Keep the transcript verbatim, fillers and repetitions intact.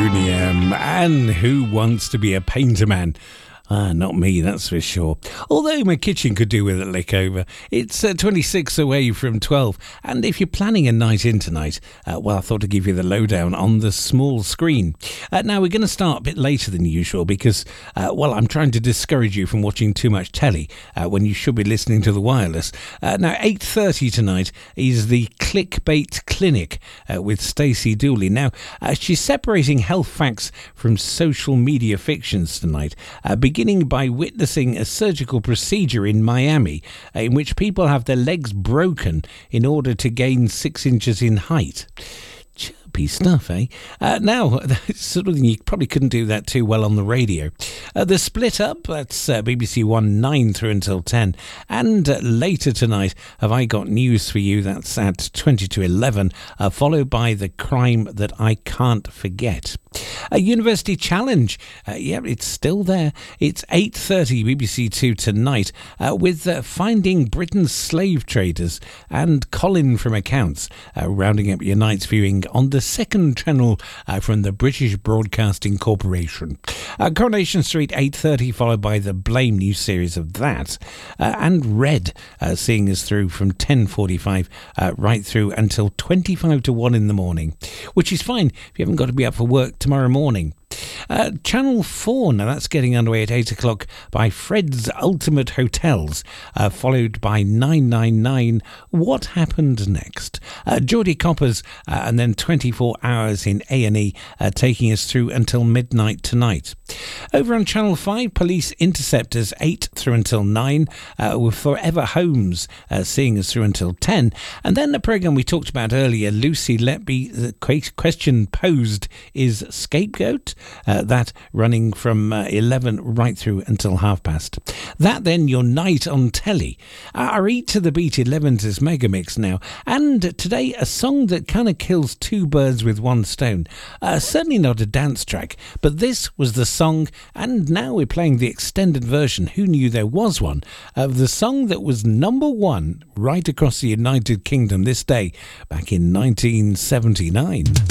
Boney M. And who wants to be a painter man? Ah, not me, that's for sure. Although my kitchen could do with a lick over. It's uh, twenty-six away from twelve. And if you're planning a night in tonight, uh, well, I thought I'd give you the lowdown on the small screen. Uh, now, we're going to start a bit later than usual because, uh, well, I'm trying to discourage you from watching too much telly uh, when you should be listening to the wireless. Uh, now, eight thirty tonight is the Clickbait Clinic uh, with Stacey Dooley. Now, uh, she's separating health facts from social media fictions tonight, uh, beginning by witnessing a surgical procedure in Miami uh, in which people have their legs broken in order to gain six inches in height. Chirpy stuff, eh? Uh, now, that's sort of thing, you probably couldn't do that too well on the radio. Uh, the Split Up, that's uh, B B C One nine through until ten. And uh, later tonight, have I got news for you? That's at twenty to eleven, uh, followed by The Crime That I Can't Forget. A University Challenge, uh, yeah, it's still there. It's eight thirty B B C Two tonight uh, with uh, Finding Britain's Slave Traders and Colin from Accounts, uh, rounding up your night's viewing on the second channel uh, from the British Broadcasting Corporation. Uh, Coronation Street, eight thirty, followed by the Blame new series of that. Uh, and Red, uh, seeing us through from ten forty-five uh, right through until twenty-five to one in the morning, which is fine if you haven't got to be up for work tomorrow morning. Uh, Channel four, now that's getting underway at eight o'clock by Fred's Ultimate Hotels, uh, followed by nine nine nine, What Happened Next? Uh, Geordie Coppers, uh, and then twenty-four hours in A and E, uh, taking us through until midnight tonight. Over on Channel five, Police Interceptors, eight through until nine, uh, with Forever Homes uh, seeing us through until ten. And then the programme we talked about earlier, Lucy Letby, the question posed is Scapegoat. Uh, that running from uh, eleven right through until half past. That then your night on telly. Uh, our Eat to the Beat elevens is Megamix now. And today a song that kind of kills two birds with one stone. Uh, certainly not a dance track, but this was the song, and now we're playing the extended version. Who knew there was one? Of the song that was number one right across the United Kingdom this day back in nineteen seventy-nine.